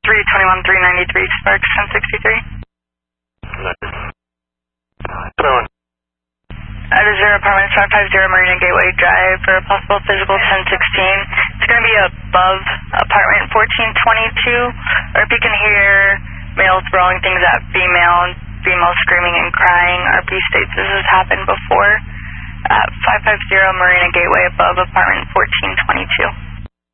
321, 393, Sparks 1063. Zero apartment 750 Marina Gateway Drive for a possible physical 1016. It's going to be above apartment 1422, or if you can hear males throwing things at female screaming and crying, RP states this has happened before. 550 Marina Gateway above apartment 1422.